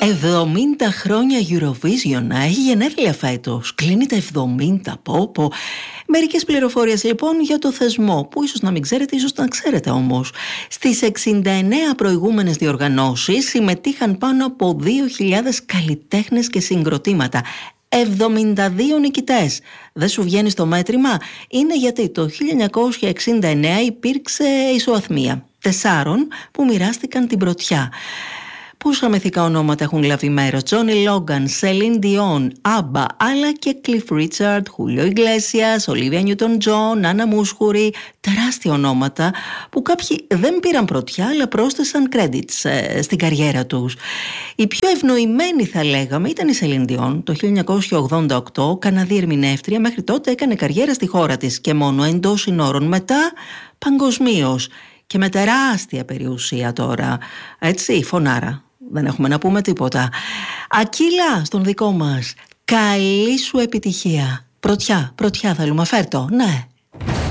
70 χρόνια Eurovision, έχει γενέθλια φέτος. Κλείνει τα 70, πω. Μερικές πληροφορίες λοιπόν για το θεσμό, που ίσως να μην ξέρετε, ίσως να ξέρετε όμως. Στις 69 προηγούμενες διοργανώσεις συμμετείχαν πάνω από 2.000 καλλιτέχνες και συγκροτήματα. 72 νικητές. Δεν σου βγαίνει στο μέτρημα? Είναι γιατί το 1969 υπήρξε ισοαθμία 4 που μοιράστηκαν την πρωτιά. Πόσα μυθικά ονόματα έχουν λάβει μέρος? Τζόνι Λόγκαν, Σελίν Διόν, Άμπα, αλλά και Κλιφ Ρίτσαρντ, Χούλιο Ιγκλέσιας, Ολίβια Νιούτον Τζον, Άννα Μούσχουρη. Τεράστια ονόματα που κάποιοι δεν πήραν πρωτιά αλλά πρόσθεσαν credits στην καριέρα τους. Η πιο ευνοημένη θα λέγαμε ήταν η Σελίν Διόν. Το 1988 Καναδή ερμηνεύτρια, μέχρι τότε έκανε καριέρα στη χώρα της και μόνο εντός συνόρων, μετά παγκοσμίως και με τεράστια περιουσία τώρα. Έτσι, φωνάρα. Δεν έχουμε να πούμε τίποτα. Ακύλα, στον δικό μας, καλή σου επιτυχία. Πρωτιά θέλουμε, φέρτο, ναι.